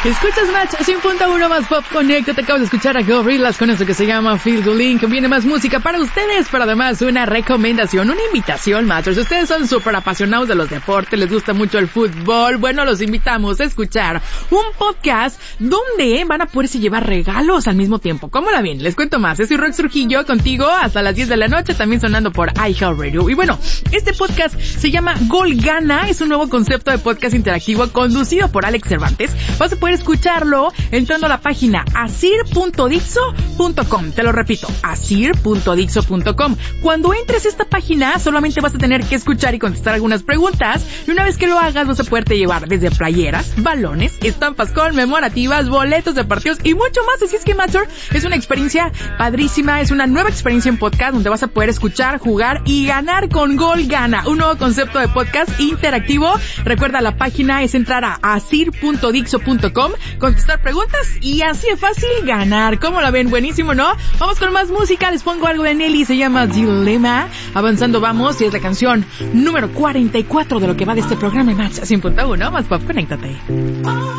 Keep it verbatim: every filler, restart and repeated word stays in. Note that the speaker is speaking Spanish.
Escuchas Match cien punto uno más Pop Connect. Te acabas de escuchar a Gorillaz con esto que se llama Feel Good Link. Viene más música para ustedes, pero además una recomendación, una invitación, Matchers. Si ustedes son súper apasionados de los deportes, les gusta mucho el fútbol, bueno, los invitamos a escuchar un podcast donde van a poderse llevar regalos al mismo tiempo. ¿Cómo la ven? Les cuento más. Yo soy Rox Trujillo, contigo hasta las diez de la noche, también sonando por iHeartRadio. Y bueno, este podcast se llama Gol Gana. Es un nuevo concepto de podcast interactivo conducido por Alex Cervantes. Vas a poder escucharlo entrando a la página asir punto dixo punto com. Te lo repito, asir punto dixo punto com. Cuando entres a esta página, solamente vas a tener que escuchar y contestar algunas preguntas, y una vez que lo hagas vas a poderte llevar desde playeras, balones, estampas conmemorativas, boletos de partidos y mucho más. Así es que, Master, es una experiencia padrísima, es una nueva experiencia en podcast donde vas a poder escuchar, jugar y ganar con Gol Gana, un nuevo concepto de podcast interactivo. Recuerda, la página es entrar a asir punto dixo punto com, contestar preguntas y así de fácil ganar. ¿Cómo la ven? Buenísimo, ¿no? Vamos con más música. Les pongo algo de Nelly, se llama Dilemma. Avanzando vamos, y es la canción número cuarenta y cuatro de lo que va de este programa en Match cien punto uno más Pop. Conéctate.